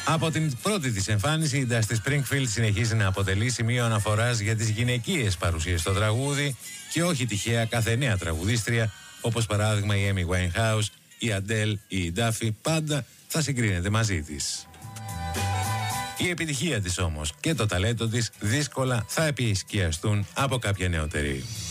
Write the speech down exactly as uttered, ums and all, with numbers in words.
Από την πρώτη της εμφάνιση, η Dusty Springfield συνεχίζει να αποτελεί σημείο αναφοράς για τις γυναικείες παρουσίες στο τραγούδι και όχι τυχαία κάθε νέα τραγουδίστρια, όπως παράδειγμα η Amy Winehouse, η Adele ή η Duffy, πάντα θα συγκρίνεται μαζί της. Η επιτυχία της όμως και το ταλέντο της δύσκολα θα επισκιαστούν από κάποια νεότερη.